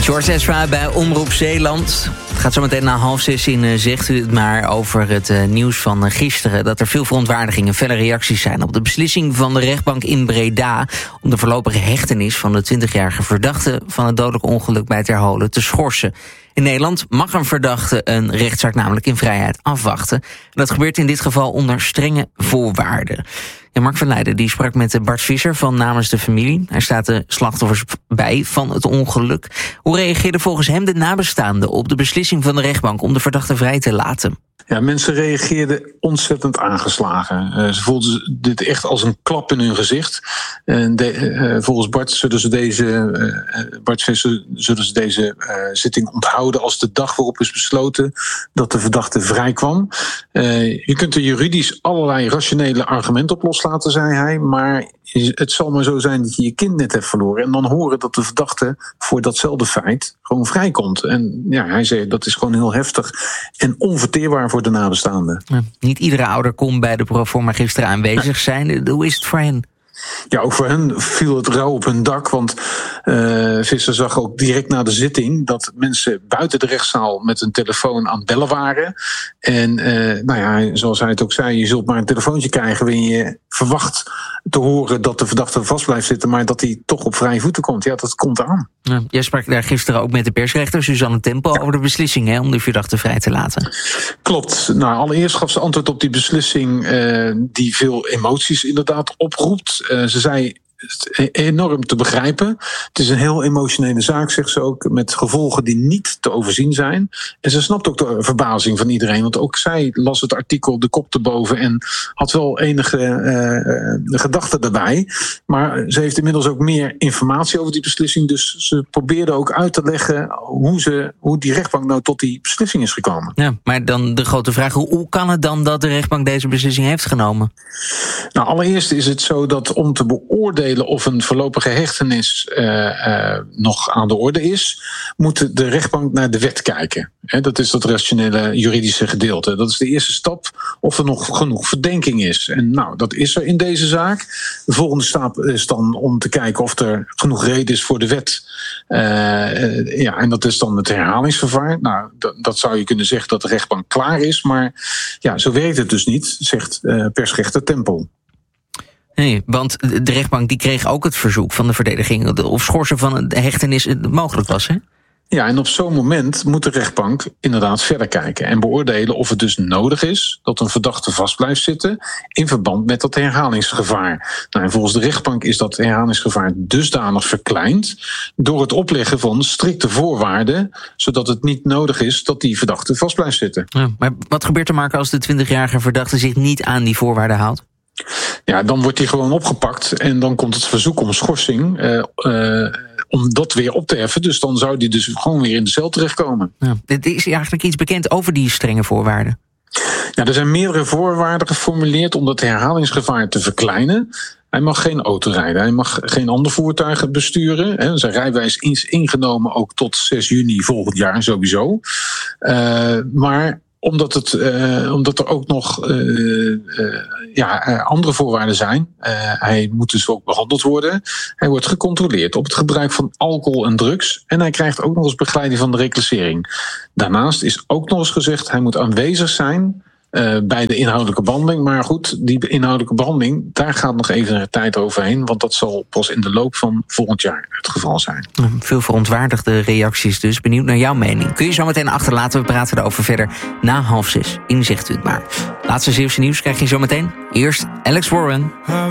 George Ezra bij Omroep Zeeland. Het gaat zo meteen na 5:30 in Zegt u het maar over het nieuws van gisteren. Dat er veel verontwaardiging en felle reacties zijn op de beslissing van de rechtbank in Breda om de voorlopige hechtenis van de 20-jarige verdachte van het dodelijk ongeluk bij Terholen te schorsen. In Nederland mag een verdachte een rechtszaak namelijk in vrijheid afwachten. En dat gebeurt in dit geval onder strenge voorwaarden. Ja, Mark van Leijden die sprak met Bart Visser van Namens de Familie. Hij staat de slachtoffers bij van het ongeluk. Hoe reageerden volgens hem de nabestaanden op de beslissing van de rechtbank om de verdachte vrij te laten? Ja, mensen reageerden ontzettend aangeslagen. Ze voelden dit echt als een klap in hun gezicht. Volgens Bart zullen ze deze zitting onthouden als de dag waarop is besloten dat de verdachte vrij kwam. Je kunt er juridisch allerlei rationele argumenten op loslaten, zei hij, maar het zal maar zo zijn dat je je kind net hebt verloren en dan horen dat de verdachte voor datzelfde feit gewoon vrijkomt. En ja, hij zei dat is gewoon heel heftig en onverteerbaar voor de nabestaanden. Ja, niet iedere ouder kon bij de proforma gisteren aanwezig zijn. Hoe is het voor hen? Ja, ook voor hen viel het rauw op hun dak, want Visser zag ook direct na de zitting dat mensen buiten de rechtszaal met een telefoon aan het bellen waren. En zoals hij het ook zei, je zult maar een telefoontje krijgen waarin je verwacht te horen dat de verdachte vast blijft zitten, maar dat hij toch op vrije voeten komt. Ja, dat komt aan. Ja, jij sprak daar gisteren ook met de persrechter Suzanne Tempel over de beslissing om de verdachte vrij te laten. Klopt. Nou, allereerst gaf ze antwoord op die beslissing die veel emoties inderdaad oproept. Ze zei het enorm te begrijpen. Het is een heel emotionele zaak, zegt ze ook, met gevolgen die niet te overzien zijn. En ze snapt ook de verbazing van iedereen, want ook zij las het artikel de kop erboven en had wel enige gedachten daarbij. Maar ze heeft inmiddels ook meer informatie over die beslissing, dus ze probeerde ook uit te leggen hoe die rechtbank nou tot die beslissing is gekomen. Ja, maar dan de grote vraag, hoe kan het dan dat de rechtbank deze beslissing heeft genomen? Nou, allereerst is het zo dat om te beoordelen of een voorlopige hechtenis nog aan de orde is, moet de rechtbank naar de wet kijken. Dat is dat rationele juridische gedeelte. Dat is de eerste stap of er nog genoeg verdenking is. En nou, dat is er in deze zaak. De volgende stap is dan om te kijken of er genoeg reden is voor de wet. En dat is dan het herhalingsvervaar. Nou, dat zou je kunnen zeggen dat de rechtbank klaar is, maar ja, zo werkt het dus niet, zegt persrechter Tempel. Nee, want de rechtbank die kreeg ook het verzoek van de verdediging of schorsen van een hechtenis mogelijk was, hè? Ja, en op zo'n moment moet de rechtbank inderdaad verder kijken en beoordelen of het dus nodig is dat een verdachte vast blijft zitten in verband met dat herhalingsgevaar. Nou, en volgens de rechtbank is dat herhalingsgevaar dusdanig verkleind door het opleggen van strikte voorwaarden, zodat het niet nodig is dat die verdachte vast blijft zitten. Ja, maar wat gebeurt er, Marco, als de 20-jarige verdachte zich niet aan die voorwaarden houdt? Ja, dan wordt hij gewoon opgepakt en dan komt het verzoek om schorsing om dat weer op te heffen. Dus dan zou die dus gewoon weer in de cel terechtkomen. Ja, is eigenlijk iets bekend over die strenge voorwaarden? Ja, er zijn meerdere voorwaarden geformuleerd om dat herhalingsgevaar te verkleinen. Hij mag geen auto rijden, hij mag geen ander voertuig besturen. Zijn rijbewijs is ingenomen ook tot 6 juni volgend jaar sowieso. Maar omdat er ook nog andere voorwaarden zijn. Hij moet dus ook behandeld worden. Hij wordt gecontroleerd op het gebruik van alcohol en drugs. En hij krijgt ook nog eens begeleiding van de reclassering. Daarnaast is ook nog eens gezegd, hij moet aanwezig zijn bij de inhoudelijke behandeling. Maar goed, die inhoudelijke behandeling, daar gaat nog even een tijd overheen, want dat zal pas in de loop van volgend jaar het geval zijn. Veel verontwaardigde reacties dus. Benieuwd naar jouw mening. Kun je zo meteen achterlaten. We praten erover verder na 5:30. In Zegt u het maar. Laatste Zeeuwse nieuws krijg je zo meteen. Eerst Alex Warren.